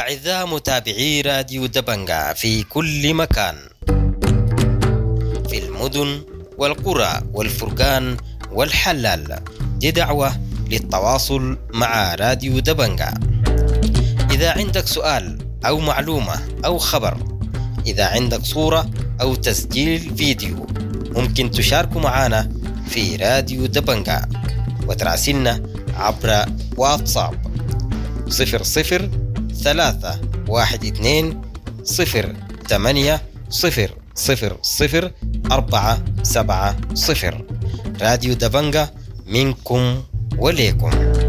أعزائي متابعي راديو دبنجا في كل مكان، في المدن والقرى والفرقان والحلال، دي دعوة للتواصل مع راديو دبنجا. إذا عندك سؤال أو معلومة أو خبر، إذا عندك صورة أو تسجيل فيديو، ممكن تشاركوا معنا في راديو دبنجا وتراسلنا عبر واتساب 003228000470. راديو دبنجا منكم وليكم.